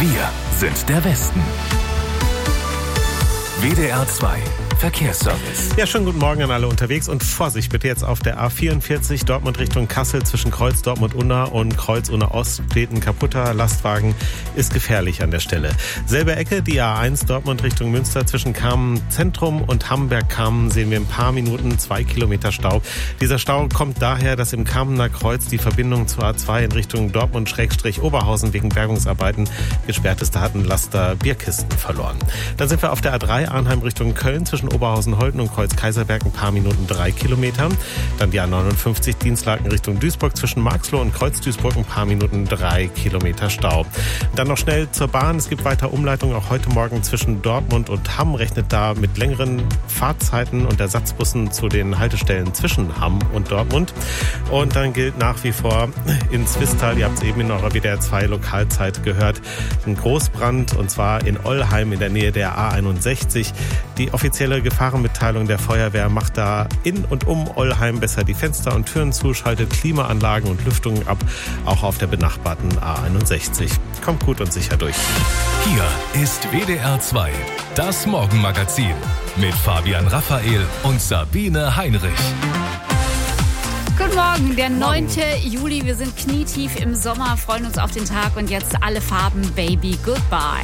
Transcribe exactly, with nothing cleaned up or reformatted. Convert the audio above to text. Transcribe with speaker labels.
Speaker 1: Wir sind der Westen. W D R zwei Verkehrsservice.
Speaker 2: Ja, schönen guten Morgen an alle unterwegs und Vorsicht bitte jetzt auf der A vierundvierzig Dortmund Richtung Kassel zwischen Kreuz Dortmund-Unna und Kreuz Unna-Ost steht ein kaputter Lastwagen, ist gefährlich an der Stelle. Selbe Ecke, die A eins Dortmund Richtung Münster zwischen Kamen Zentrum und Hamburg-Kamen sehen wir ein paar Minuten zwei Kilometer Stau. Dieser Stau kommt daher, dass im Kamener Kreuz die Verbindung zur A zwei in Richtung Dortmund-Oberhausen wegen Bergungsarbeiten gesperrt ist. Da hatten Laster Bierkisten verloren. Dann sind wir auf der A drei Arnheim Richtung Köln zwischen Oberhausen-Holten und Kreuz-Kaiserberg ein paar Minuten drei Kilometer. Dann die A neunundfünfzig Dienstlaken Richtung Duisburg zwischen Marxloh und Kreuz-Duisburg ein paar Minuten drei Kilometer Stau. Dann noch schnell zur Bahn. Es gibt weiter Umleitungen auch heute Morgen zwischen Dortmund und Hamm. Rechnet da mit längeren Fahrzeiten und Ersatzbussen zu den Haltestellen zwischen Hamm und Dortmund. Und dann gilt nach wie vor in Zwistal, ihr habt es eben in eurer W D R zwei Lokalzeit gehört, ein Großbrand und zwar in Ollheim in der Nähe der A einundsechzig. Die offizielle Gefahrenmitteilung der Feuerwehr macht da in und um Ollheim besser die Fenster und Türen zu, schaltet Klimaanlagen und Lüftungen ab, auch auf der benachbarten A einundsechzig. Kommt gut und sicher durch.
Speaker 1: Hier ist W D R zwei, das Morgenmagazin mit Fabian Raphael und Sabine Heinrich.
Speaker 3: Guten Morgen, der neunte Juli. Wir sind knietief im Sommer, freuen uns auf den Tag und jetzt alle Farben, Baby, Goodbye.